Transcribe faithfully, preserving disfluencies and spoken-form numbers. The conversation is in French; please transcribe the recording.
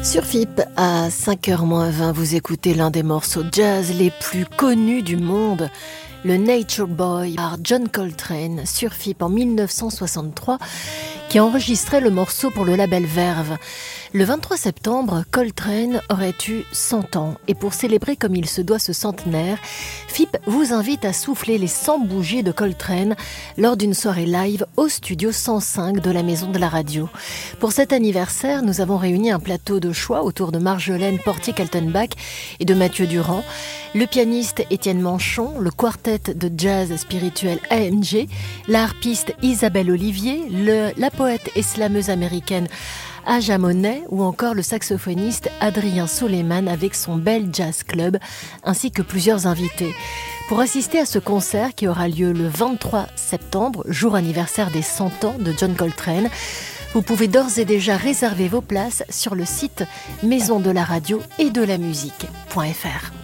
Sur F I P, à cinq heures moins vingt, vous écoutez l'un des morceaux jazz les plus connus du monde, le Nature Boy par John Coltrane sur F I P en mille neuf cent soixante-trois, qui a enregistré le morceau pour le label Verve. Le vingt-trois septembre, Coltrane aurait eu cent ans et pour célébrer comme il se doit ce centenaire, F I P vous invite à souffler les cent bougies de Coltrane lors d'une soirée live au studio cent cinq de la Maison de la Radio. Pour cet anniversaire, nous avons réuni un plateau de choix autour de Marjolaine Portier-Kaltenbach et de Mathieu Durand, le pianiste Étienne Manchon, le quartet de jazz spirituel A M G, la harpiste Isabelle Olivier, le, la poète et slameuse américaine Aja Monet ou encore le saxophoniste Adrien Soleiman avec son Bell Jazz Club, ainsi que plusieurs invités. Pour assister à ce concert qui aura lieu le vingt-trois septembre, jour anniversaire des cent ans de John Coltrane, vous pouvez d'ores et déjà réserver vos places sur le site maison de la radio et de la musique point f r.